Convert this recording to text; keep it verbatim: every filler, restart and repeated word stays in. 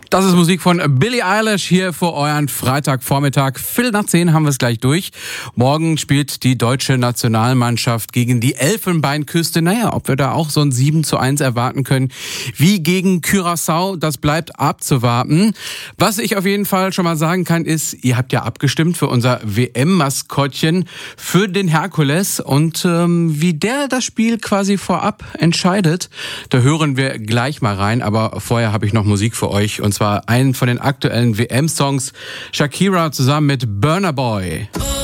Das ist Musik von Billie Eilish hier für euren Freitagvormittag. Viertel nach zehn haben wir es gleich durch. Morgen spielt die deutsche Nationalmannschaft gegen die Elfenbeinküste. Naja, ob wir da auch so ein sieben zu eins erwarten können wie gegen Curaçao, das bleibt abzuwarten. Was ich auf jeden Fall schon mal sagen kann, ist, ihr habt ja abgestimmt für unser W M-Maskottchen, für den Herkules. Und ähm, wie der das Spiel quasi vorab entscheidet, da hören wir gleich mal rein. Aber vorher habe ich noch Musik für euch. Und zwar einen von den aktuellen W M-Songs. Shakira zusammen mit Burna Boy.